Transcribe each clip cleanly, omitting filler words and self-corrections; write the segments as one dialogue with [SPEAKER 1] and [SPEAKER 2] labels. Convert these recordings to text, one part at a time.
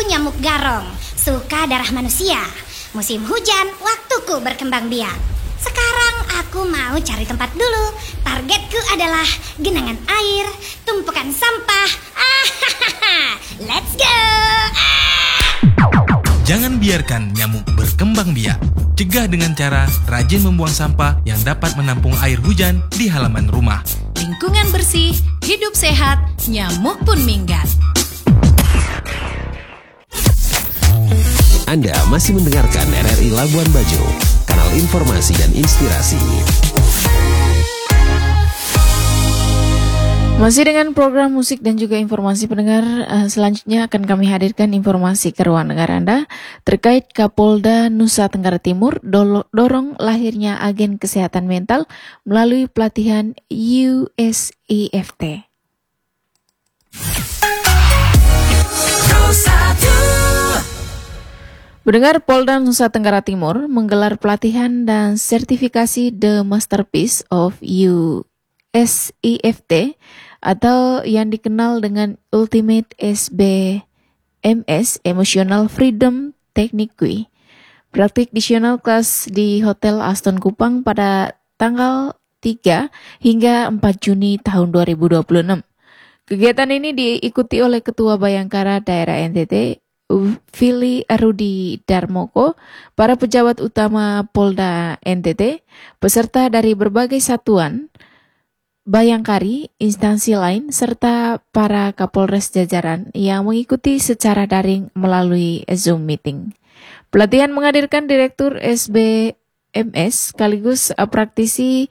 [SPEAKER 1] nyamuk garong, suka darah manusia. Musim hujan, waktuku berkembang biak. Sekarang aku mau cari tempat dulu. Targetku adalah genangan air, tumpukan sampah. Let's go!
[SPEAKER 2] Jangan biarkan nyamuk berkembang biak. Cegah dengan cara rajin membuang sampah yang dapat menampung air hujan di halaman rumah.
[SPEAKER 3] Lingkungan bersih, hidup sehat, nyamuk pun minggat.
[SPEAKER 4] Anda masih mendengarkan RRI Labuan Bajo, kanal informasi dan inspirasi.
[SPEAKER 5] Masih dengan program musik dan juga informasi pendengar, selanjutnya akan kami hadirkan informasi ke ruang dengar Anda terkait Kapolda Nusa Tenggara Timur dorong lahirnya agen kesehatan mental melalui pelatihan USEFT. Pendengar, Polda Nusa Tenggara Timur menggelar pelatihan dan sertifikasi The Masterpiece of USEFT atau yang dikenal dengan Ultimate SBMS Emotional Freedom Technique Practitioner Class di Hotel Aston Kupang pada tanggal 3 hingga 4 Juni tahun 2026. Kegiatan ini diikuti oleh Ketua Bayangkara Daerah NTT Fili Arudi Darmoko, para pejabat utama Polda NTT, peserta dari berbagai satuan Bayangkari, instansi lain, serta para Kapolres jajaran yang mengikuti secara daring melalui Zoom meeting. Pelatihan menghadirkan Direktur SBMS sekaligus praktisi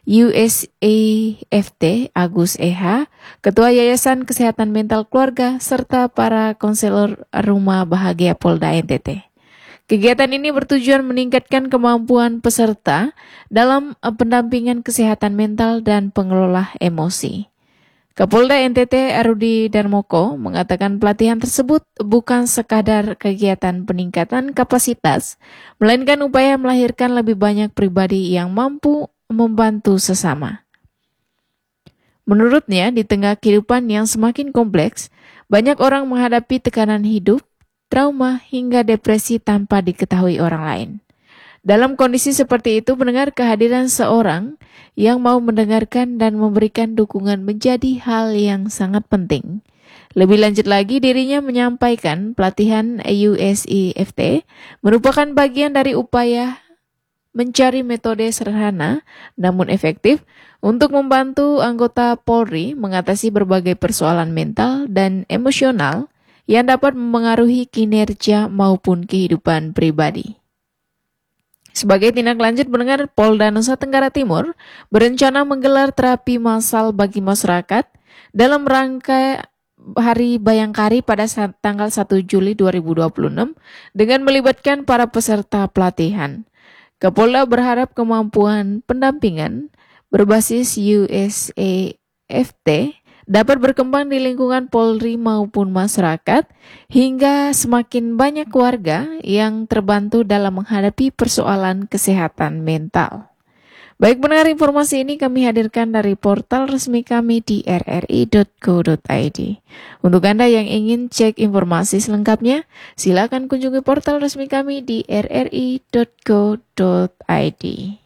[SPEAKER 5] USEFT Agus EH, Ketua Yayasan Kesehatan Mental Keluarga, serta para konselor Rumah Bahagia Polda NTT. Kegiatan ini bertujuan meningkatkan kemampuan peserta dalam pendampingan kesehatan mental dan pengelola emosi. Kapolda NTT Arudi Darmoko mengatakan pelatihan tersebut bukan sekadar kegiatan peningkatan kapasitas, melainkan upaya melahirkan lebih banyak pribadi yang mampu membantu sesama. Menurutnya, di tengah kehidupan yang semakin kompleks, banyak orang menghadapi tekanan hidup, trauma, hingga depresi tanpa diketahui orang lain. Dalam kondisi seperti itu, mendengar kehadiran seorang yang mau mendengarkan dan memberikan dukungan menjadi hal yang sangat penting. Lebih lanjut lagi, dirinya menyampaikan pelatihan USEFT merupakan bagian dari upaya mencari metode sederhana namun efektif untuk membantu anggota Polri mengatasi berbagai persoalan mental dan emosional yang dapat memengaruhi kinerja maupun kehidupan pribadi. Sebagai tindak lanjut, mendengar Polda Nusa Tenggara Timur berencana menggelar terapi massal bagi masyarakat dalam rangka Hari Bayangkari pada tanggal 1 Juli 2026 dengan melibatkan para peserta pelatihan. Kapolda berharap kemampuan pendampingan berbasis USEFT dapat berkembang di lingkungan Polri maupun masyarakat hingga semakin banyak warga yang terbantu dalam menghadapi persoalan kesehatan mental. Baik, mendengar informasi ini kami hadirkan dari portal resmi kami di rri.co.id. Untuk Anda yang ingin cek informasi selengkapnya, silakan kunjungi portal resmi kami di rri.co.id.